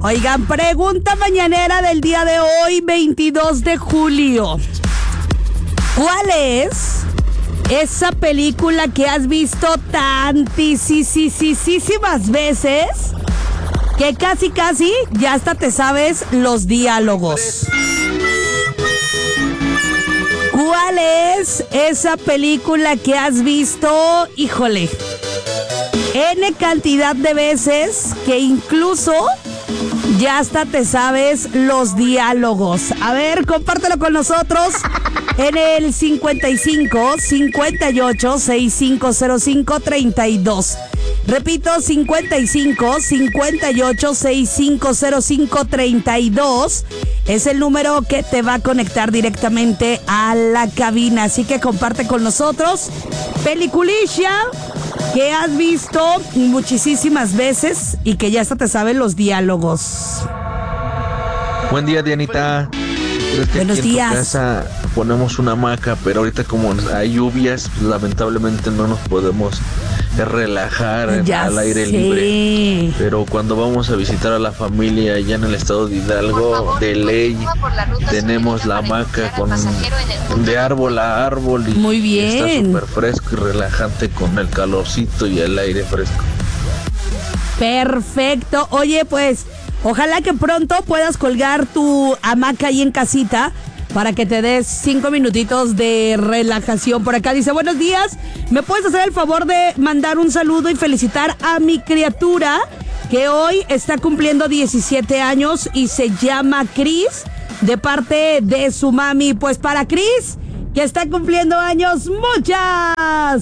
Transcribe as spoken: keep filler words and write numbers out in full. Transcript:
Oigan, pregunta mañanera del día de hoy, veintidós de julio. ¿Cuál es esa película que has visto tantísimas veces que casi casi ya hasta te sabes los diálogos? ¿Cuál es esa película que has visto, híjole, N cantidad de veces que incluso ya hasta te sabes los diálogos? A ver, compártelo con nosotros en el cincuenta y cinco, cincuenta y ocho, sesenta y cinco cero cinco, treinta y dos. Repito, cincuenta y cinco, cincuenta y ocho, sesenta y cinco cero cinco, treinta y dos. Es el número que te va a conectar directamente a la cabina. Así que comparte con nosotros peliculicia que has visto muchísimas veces y que ya hasta te saben los diálogos. Buen día, Dianita. Es que Buenos aquí días. En tu casa ponemos una hamaca, pero ahorita como hay lluvias, pues, lamentablemente no nos podemos relajar en, Ya al aire sé. libre. Pero cuando vamos a visitar a la familia allá en el estado de Hidalgo, favor, de ley, la tenemos la hamaca con de árbol a árbol y Muy bien. está súper fresco y relajante con el calorcito y el aire fresco. Perfecto. Oye, pues, ojalá que pronto puedas colgar tu hamaca ahí en casita para que te des cinco minutitos de relajación. Por acá dice, buenos días, ¿me puedes hacer el favor de mandar un saludo y felicitar a mi criatura que hoy está cumpliendo diecisiete años y se llama Cris, de parte de su mami? Pues para Cris, que está cumpliendo años, muchas